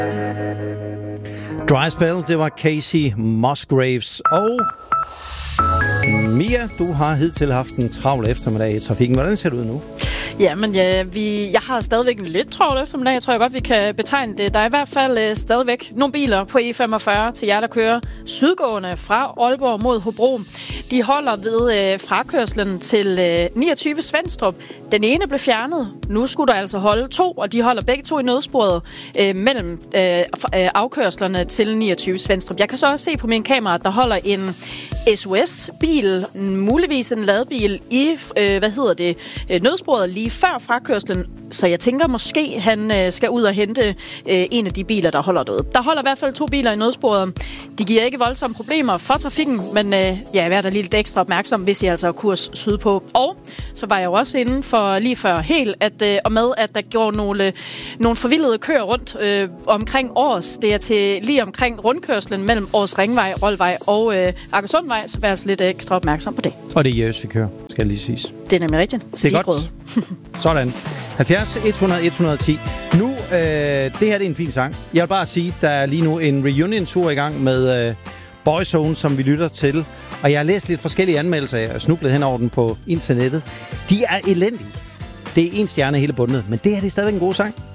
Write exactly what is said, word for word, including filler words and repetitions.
Dry Spell, det var Casey Musgraves. Og Mia, du har hidtil haft en travl eftermiddag i trafikken. Hvordan ser det ud nu? Ja, men ja, vi, jeg har stadigvæk en lidt travl eftermiddag. Jeg tror jeg godt, vi kan betegne det. Der er i hvert fald uh, stadigvæk nogle biler på E femogfyrre til jer, der kører sydgående fra Aalborg mod Hobro. De holder ved uh, frakørslen til uh, niogtyve Svenstrup. Den ene blev fjernet. Nu skulle der altså holde to, og de holder begge to i nødsporet uh, mellem uh, afkørslerne til niogtyve Svenstrup. Jeg kan så også se på min kamera, at der holder en S O S-bil, muligvis en ladebil, i uh, hvad hedder det, uh, nødsporet lige før frakørslen, så jeg tænker måske, han øh, skal ud og hente øh, en af de biler, der holder derude. Der holder i hvert fald to biler i nødsporet. De giver ikke voldsomme problemer for trafikken, men øh, ja, vær der lige lidt ekstra opmærksom, hvis I altså er kurs sydpå. Og så var jeg jo også inde for lige før helt, at, øh, og med, at der går nogle, nogle forvildede køer rundt øh, omkring Års. Det er til lige omkring rundkørslen mellem Års Ringvej, Roldvej og øh, Akersundvej, så vær altså lidt ekstra opmærksom på det. Og det er Jøs, vi kører, skal jeg lige siges. Det er nemlig rigtigt. Så det er godt. Sådan. halvfjerds et hundrede et hundrede og ti. Nu, øh, det her det er en fin sang. Jeg vil bare sige, der er lige nu en reunion-tur i gang med øh, Boyzone, som vi lytter til. Og jeg har læst lidt forskellige anmeldelser. Jeg har snublet hen over den på internettet. De er elendige. Det er en stjerne hele bundet, men det her det er stadigvæk en god sang.